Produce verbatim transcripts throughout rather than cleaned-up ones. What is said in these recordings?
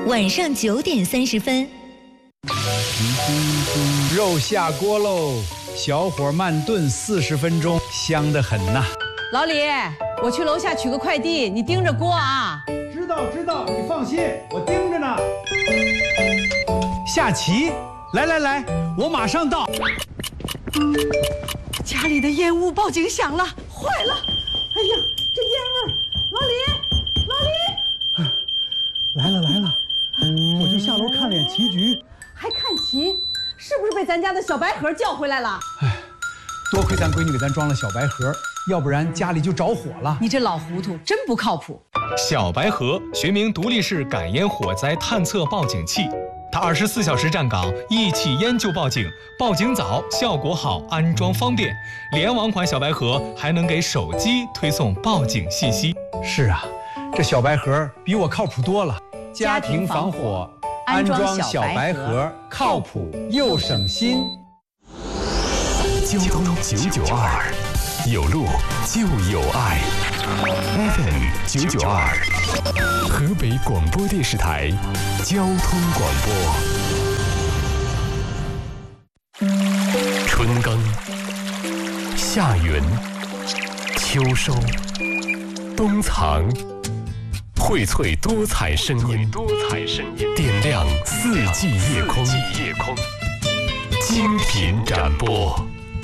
晚上九点三十分。 肉下锅喽，小火慢炖四十分钟，香得很呐。 老李，我去楼下取个快递，你盯着锅啊。 知道知道，你放心，我盯着呢。下棋，来来来，我马上到。 家里的烟雾报警响了，坏了！哎呀，这烟味儿！老李，老李， 来了来了，我就下楼看脸棋局。 还看棋？是不是被咱家的小白盒叫回来了？ 哎，多亏咱闺女给咱装了小白盒，要不然家里就着火了。 你这老糊涂，真不靠谱。 小白盒学名独立式感烟火灾探测报警器，它二十四小时站岗，一起烟就报警，报警早，效果好，安装方便。联网款小白盒还能给手机推送报警信息。 是啊，这小白盒比我靠谱多了。家庭防火，安装小白盒，靠谱又省心。 交通九九二，有路就有爱。F M 九九二，河北广播电视台交通广播。春耕、夏耘、秋收、冬藏，荟萃多彩声音，多彩声音点亮四季夜空，夜空精品展播。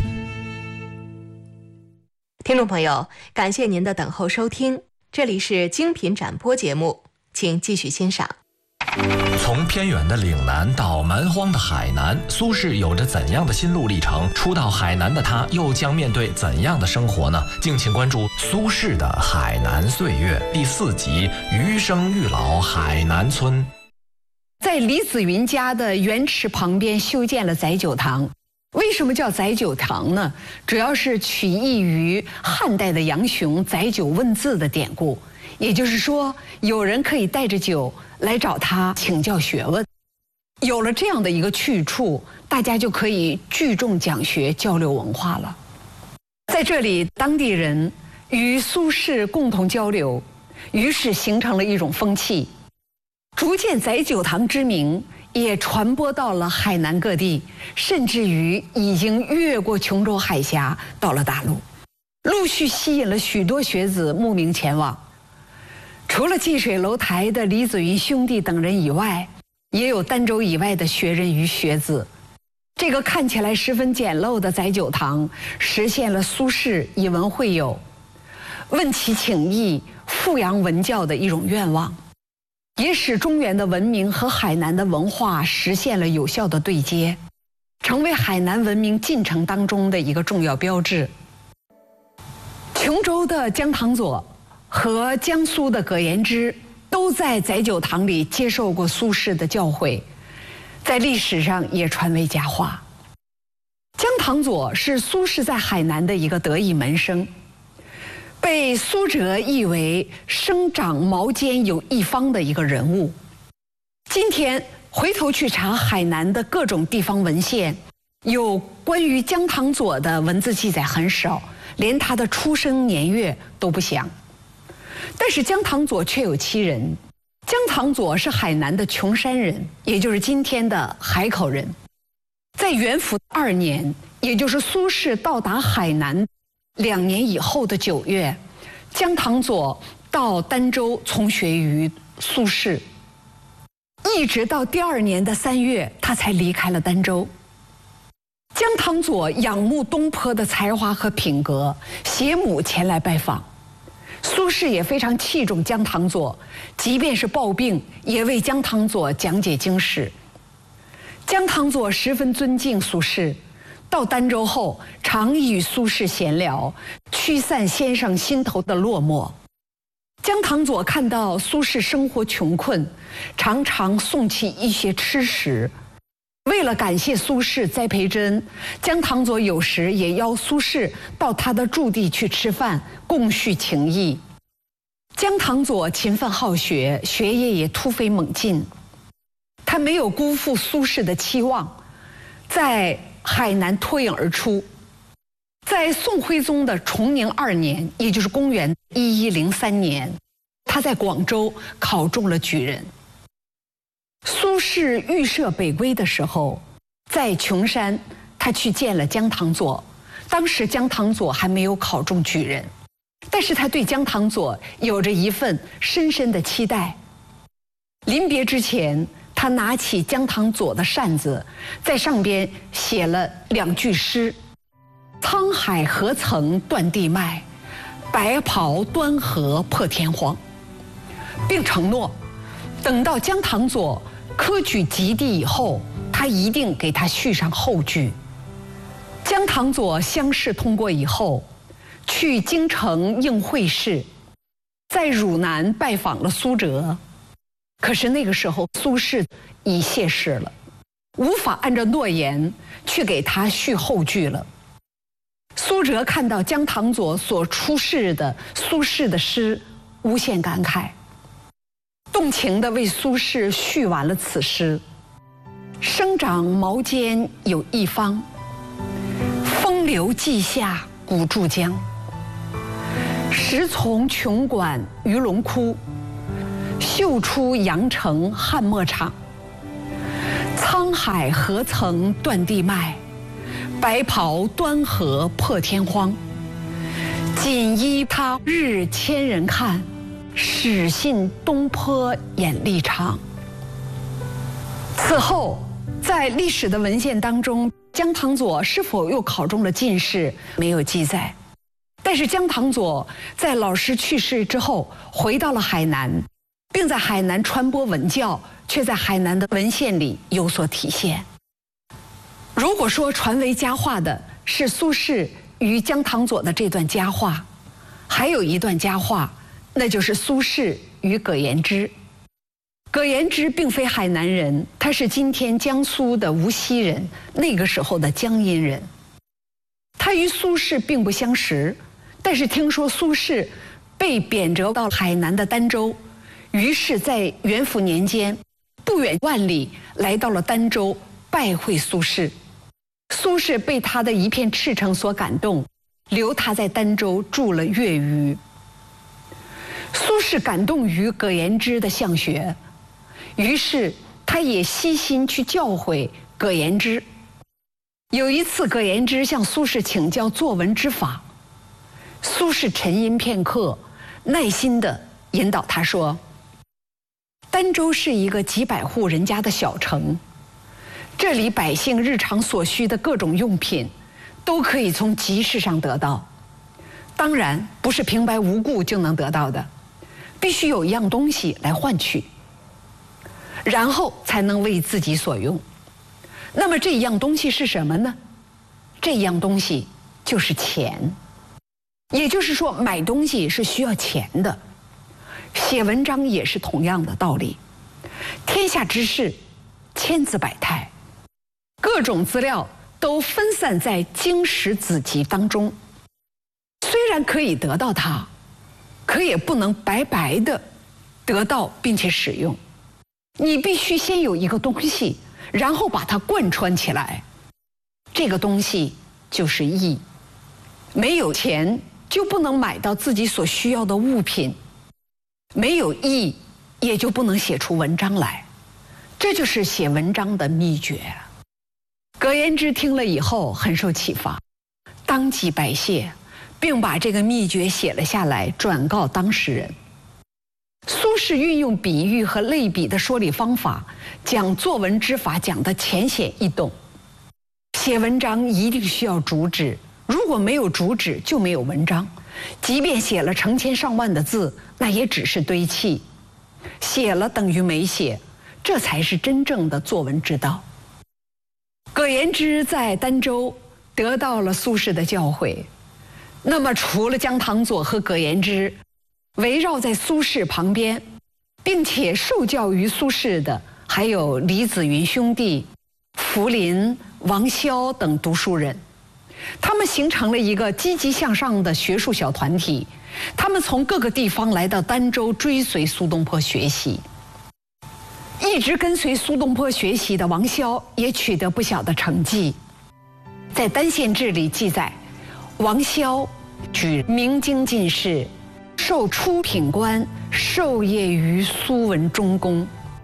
听众朋友，感谢您的等候收听，这里是精品展播节目，请继续欣赏。 从偏远的岭南到蛮荒的海南，苏轼有着怎样的心路历程？初到海南的他又将面对怎样的生活呢？敬请关注苏轼的《海南岁月》第四集《余生欲老海南村》。 在李子云家的园池旁边修建了载酒堂。为什么叫载酒堂呢？主要是取意于汉代的杨雄载酒问字的典故，也就是说，有人可以带着酒来找他请教学问。有了这样的一个去处，大家就可以聚众讲学、交流文化了。在这里，当地人与苏轼共同交流，于是形成了一种风气，逐渐载酒堂之名也传播到了海南各地，甚至于已经越过琼州海峡到了大陆，陆续吸引了许多学子慕名前往。除了近水楼台的李子云兄弟等人以外，也有儋州以外的学人与学子。这个看起来十分简陋的载酒堂，实现了苏轼以文会友、问其请益、富扬文教的一种愿望，也使中原的文明和海南的文化实现了有效的对接，成为海南文明进程当中的一个重要标志。琼州的姜唐佐和江苏的葛延之都在载酒堂里接受过苏轼的教诲，在历史上也传为佳话。姜唐佐是苏轼在海南的一个得意门生，被苏辙译为生长毛尖有一方的一个人物。今天回头去查海南的各种地方文献，有关于姜唐佐的文字记载很少，连他的出生年月都不详。但是姜唐佐却有其人。姜唐佐是海南的琼山人，也就是今天的海口人。在元符二年，也就是苏轼到达海南两年以后的九月，姜唐佐到儋州从学于苏轼，一直到第二年的三月，他才离开了儋州。姜唐佐仰慕东坡的才华和品格，携母前来拜访。苏轼也非常器重姜唐佐，即便是抱病，也为姜唐佐讲解经史。姜唐佐十分尊敬苏轼，到儋州后，常与苏轼闲聊，驱散先生心头的落寞。姜唐佐看到苏轼生活穷困，常常送其一些吃食。为了感谢苏轼栽培之恩，姜唐佐有时也邀苏轼到他的驻地去吃饭，共叙情谊。姜唐佐勤奋好学，学业也突飞猛进。他没有辜负苏轼的期望，在海南脱颖而出。在宋徽宗的崇宁二年，也就是公元一一零三年，他在广州考中了举人。 苏轼预设北归的时候，在琼山，他去见了姜唐佐。当时姜唐佐还没有考中举人，但是他对姜唐佐有着一份深深的期待。临别之前，他拿起姜唐佐的扇子，在上边写了两句诗：“沧海何曾断地脉，白袍端河破天荒。”并承诺，等到姜唐佐科举及第以后，他一定给他续上后句。姜唐佐乡试通过以后，去京城应会试，在汝南拜访了苏辙。可是那个时候苏轼已谢世了，无法按照诺言去给他续后句了。苏辙看到姜唐佐所出世的苏轼的诗，无限感慨，动情地为苏轼续完了此诗：“生长毛尖有一方，风流稷下古筑江。时从琼馆鱼龙窟，绣出阳城汉墨场。沧海何曾断地脉，白袍端河破天荒。锦衣他日千人看，始信东坡眼力长。”此后，在历史的文献当中，姜唐佐是否又考中了进士，没有记载。但是姜唐佐在老师去世之后，回到了海南，并在海南传播文教，却在海南的文献里有所体现。如果说传为佳话的是苏轼与姜唐佐的这段佳话，还有一段佳话，那就是苏轼与葛延之。葛延之并非海南人，他是今天江苏的无锡人，那个时候的江阴人。他与苏轼并不相识，但是听说苏轼被贬谪到海南的儋州，于是在元符年间不远万里来到了儋州拜会苏轼。苏轼被他的一片赤诚所感动，留他在儋州住了月余。苏轼感动于葛延之的向学，于是他也悉心去教诲葛延之。有一次，葛延之向苏轼请教作文之法，苏轼沉吟片刻，耐心地引导他说：“儋州是一个几百户人家的小城，这里百姓日常所需的各种用品，都可以从集市上得到。当然，不是平白无故就能得到的，必须有一样东西来换取，然后才能为自己所用。那么这一样东西是什么呢？这一样东西就是钱。也就是说，买东西是需要钱的，写文章也是同样的道理。天下之事，千姿百态，各种资料都分散在经史子集当中。虽然可以得到它，可也不能白白的得到并且使用。你必须先有一个东西，然后把它贯穿起来。这个东西就是义。没有钱就不能买到自己所需要的物品，没有义也就不能写出文章来。这就是写文章的秘诀。葛延之听了以后很受启发，当即拜谢，并把这个秘诀写了下来，转告当事人。苏轼运用比喻和类比的说理方法，讲作文之法讲得浅显易懂。写文章一定需要主旨，如果没有主旨，就没有文章。即便写了成千上万的字，那也只是堆砌。写了等于没写，这才是真正的作文之道。葛延之在儋州得到了苏轼的教诲，那么除了姜唐佐和葛延之，围绕在苏轼旁边，并且受教于苏轼的，还有李子云兄弟、茯苓、王萧等读书人。他们形成了一个积极向上的学术小团体，他们从各个地方来到儋州追随苏东坡学习。一直跟随苏东坡学习的王萧也取得不小的成绩。在《单县志》里记载，王萧举明经进士，受出品官，授业于苏文忠公。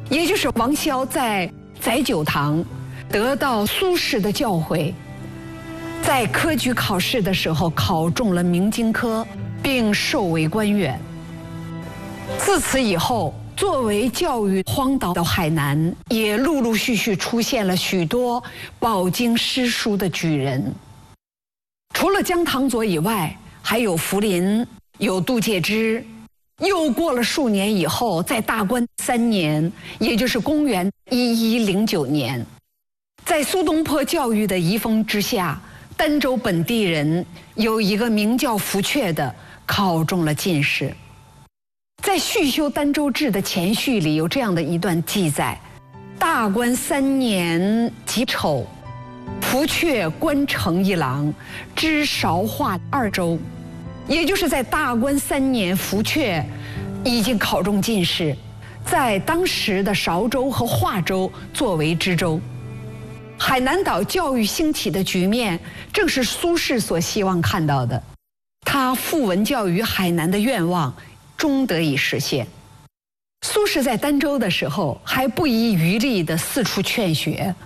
也就是王萧在载酒堂得到苏轼的教诲，在科举考试的时候考中了明经科，并授为官员。自此以后，作为教育荒岛的海南，也陆陆续续出现了许多饱经诗书的举人。除了姜唐佐以外，还有福临，有杜介之。又过了数年以后，在大观三年，也就是公元一一零九年，在苏东坡教育的遗风之下，儋州本地人有一个名叫福阙的考中了进士。在续修儋州志的前序里有这样的一段记载：大观三年己丑，福阙官城一郎，知韶化二州。也就是在大观三年，福阙已经考中进士，在当时的韶州和化州作为知州。海南岛教育兴起的局面，正是苏轼所希望看到的。他赋文教于海南的愿望终得以实现。苏轼在儋州的时候，还不遗余力地四处劝学。